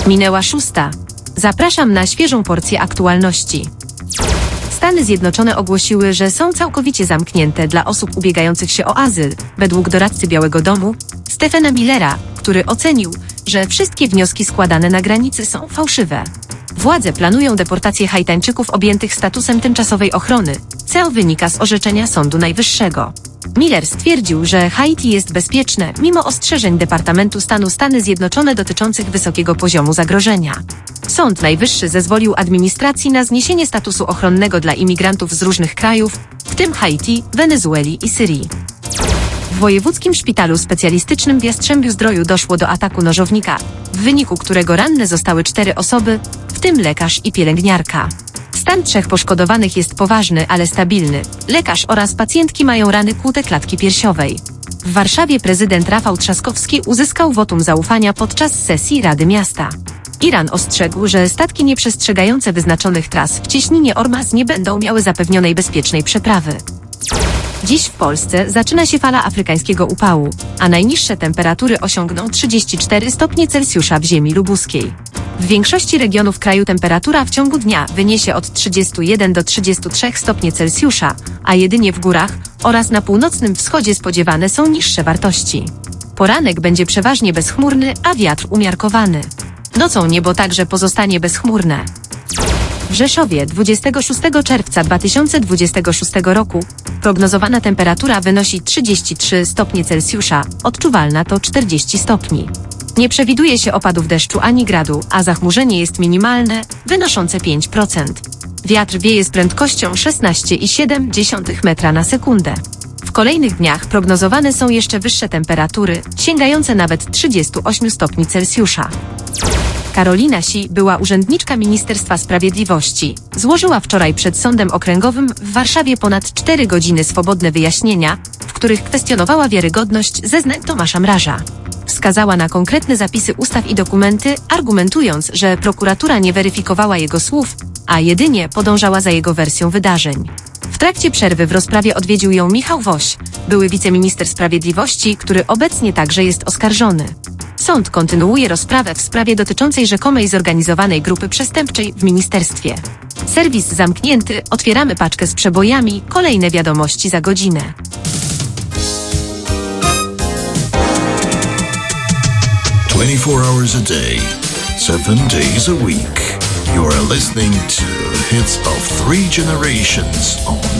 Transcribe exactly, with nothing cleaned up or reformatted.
Minęła szósta. Zapraszam na świeżą porcję aktualności. Stany Zjednoczone ogłosiły, że są całkowicie zamknięte dla osób ubiegających się o azyl, według doradcy Białego Domu, Stephena Millera, który ocenił, że wszystkie wnioski składane na granicy są fałszywe. Władze planują deportację Haitańczyków objętych statusem tymczasowej ochrony, co wynika z orzeczenia Sądu Najwyższego. Miller stwierdził, że Haiti jest bezpieczne, mimo ostrzeżeń Departamentu Stanu Stany Zjednoczone dotyczących wysokiego poziomu zagrożenia. Sąd Najwyższy zezwolił administracji na zniesienie statusu ochronnego dla imigrantów z różnych krajów, w tym Haiti, Wenezueli i Syrii. W wojewódzkim szpitalu specjalistycznym w Jastrzębiu-Zdroju doszło do ataku nożownika, w wyniku którego ranne zostały cztery osoby, w tym lekarz i pielęgniarka. Stan trzech poszkodowanych jest poważny, ale stabilny. Lekarz oraz pacjentki mają rany kłute klatki piersiowej. W Warszawie prezydent Rafał Trzaskowski uzyskał wotum zaufania podczas sesji Rady Miasta. Iran ostrzegł, że statki nieprzestrzegające wyznaczonych tras w cieśninie Ormaz nie będą miały zapewnionej bezpiecznej przeprawy. Dziś w Polsce zaczyna się fala afrykańskiego upału, a najniższe temperatury osiągną trzydzieści cztery stopnie Celsjusza w ziemi lubuskiej. W większości regionów kraju temperatura w ciągu dnia wyniesie od trzydziestu jeden do trzydziestu trzech stopni Celsjusza, a jedynie w górach oraz na północnym wschodzie spodziewane są niższe wartości. Poranek będzie przeważnie bezchmurny, a wiatr umiarkowany. Nocą niebo także pozostanie bezchmurne. W Rzeszowie dwudziestego szóstego czerwca dwa tysiące dwudziestego szóstego roku prognozowana temperatura wynosi trzydzieści trzy stopnie Celsjusza, odczuwalna to czterdzieści stopni. Nie przewiduje się opadów deszczu ani gradu, a zachmurzenie jest minimalne, wynoszące pięć procent. Wiatr wieje z prędkością szesnaście przecinek siedem metra na sekundę. W kolejnych dniach prognozowane są jeszcze wyższe temperatury, sięgające nawet trzydziestu ośmiu stopni Celsjusza. Karolina Si, była urzędniczka Ministerstwa Sprawiedliwości, złożyła wczoraj przed Sądem Okręgowym w Warszawie ponad cztery godziny swobodne wyjaśnienia, w których kwestionowała wiarygodność zeznań Tomasza Mraża. Wskazała na konkretne zapisy ustaw i dokumenty, argumentując, że prokuratura nie weryfikowała jego słów, a jedynie podążała za jego wersją wydarzeń. W trakcie przerwy w rozprawie odwiedził ją Michał Woś, były wiceminister sprawiedliwości, który obecnie także jest oskarżony. Sąd kontynuuje rozprawę w sprawie dotyczącej rzekomej zorganizowanej grupy przestępczej w ministerstwie. Serwis zamknięty, otwieramy paczkę z przebojami, kolejne wiadomości za godzinę. twenty-four hours a day, seven days a week. You are listening to Hits of Three Generations on